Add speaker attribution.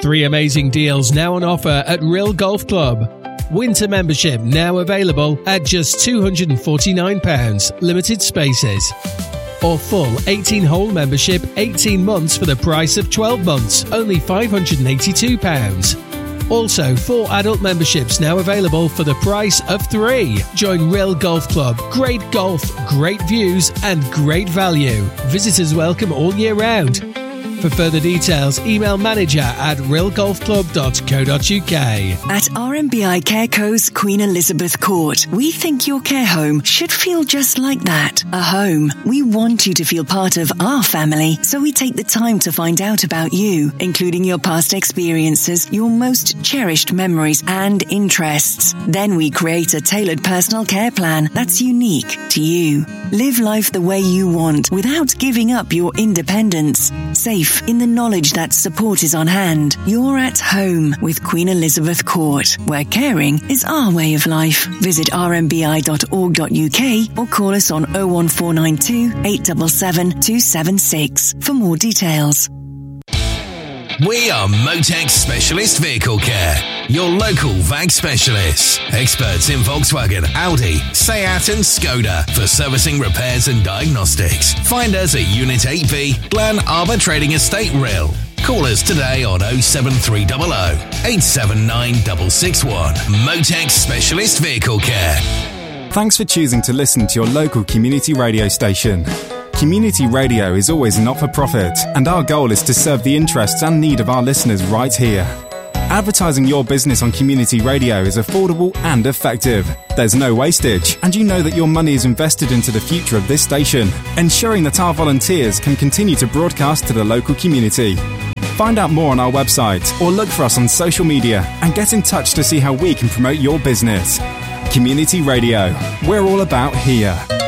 Speaker 1: 3 amazing deals now on offer at Rill Golf Club. Winter membership now available at just £249, limited spaces. Or full 18-hole membership, 18 months for the price of 12 months, only £582. Also, 4 adult memberships now available for the price of 3. Join Rill Golf Club. Great golf, great views, and great value. Visitors welcome all year round. For further details, email manager@rillgolfclub.co.uk.
Speaker 2: At RMBI Careco's Queen Elizabeth Court, we think your care home should feel just like that, a home. We want you to feel part of our family, so we take the time to find out about you, including your past experiences, your most cherished memories and interests. Then we create a tailored personal care plan that's unique to you. Live life the way you want without giving up your independence. Safe in the knowledge that support is on hand. You're at home with Queen Elizabeth Court, where caring is our way of life. Visit rmbi.org.uk or call us on 01492 877 276 for more details.
Speaker 3: We are Motec Specialist Vehicle Care, your local VAG specialists. Experts in Volkswagen, Audi, Seat and Skoda for servicing, repairs and diagnostics. Find us at Unit 8B, Glen Arbor Trading Estate, Rill. Call us today on 07300 879 661. Motec Specialist Vehicle Care.
Speaker 4: Thanks for choosing to listen to your local community radio station. Community radio is always not-for-profit, and our goal is to serve the interests and need of our listeners right here. Advertising your business on community radio is affordable and effective. There's no wastage, and you know that your money is invested into the future of this station, ensuring that our volunteers can continue to broadcast to the local community. Find out more on our website or look for us on social media and get in touch to see how we can promote your business. Community Radio. We're all about here.